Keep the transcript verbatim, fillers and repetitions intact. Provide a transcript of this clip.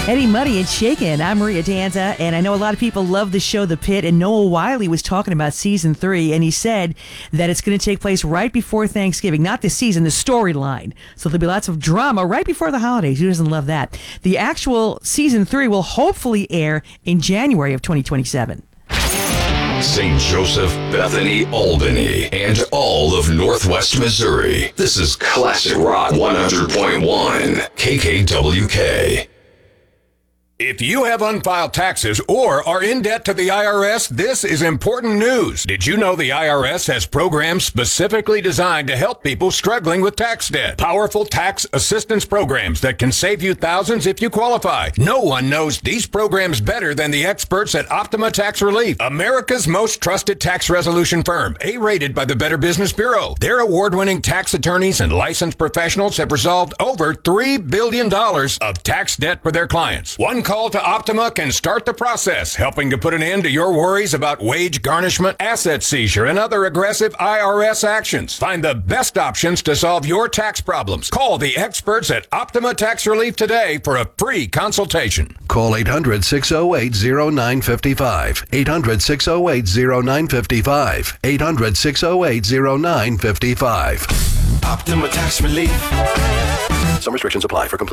Eddie Money and Shaken. I'm Maria Danza, and I know a lot of people love the show The Pit, and Noah Wiley was talking about season three, and he said that it's going to take place right before Thanksgiving. Not this season, the storyline. So there'll be lots of drama right before the holidays. Who doesn't love that? The actual season three will hopefully air in January of twenty twenty-seven. Saint Joseph, Bethany, Albany, and all of Northwest Missouri. This is Classic Rock one hundred point one, K K W K. If you have unfiled taxes or are in debt to the I R S, this is important news. Did you know the I R S has programs specifically designed to help people struggling with tax debt? Powerful tax assistance programs that can save you thousands if you qualify. No one knows these programs better than the experts at Optima Tax Relief, America's most trusted tax resolution firm, A-rated by the Better Business Bureau. Their award-winning tax attorneys and licensed professionals have resolved over three billion dollars of tax debt for their clients. One call to Optima can start the process, helping to put an end to your worries about wage garnishment, asset seizure, and other aggressive I R S actions. Find the best options to solve your tax problems. Call the experts at Optima Tax Relief today for a free consultation. Call eight hundred, six oh eight, oh nine five five. eight hundred, six oh eight, oh nine five five. eight hundred, six oh eight, oh nine five five. Optima Tax Relief. Some restrictions apply. For complete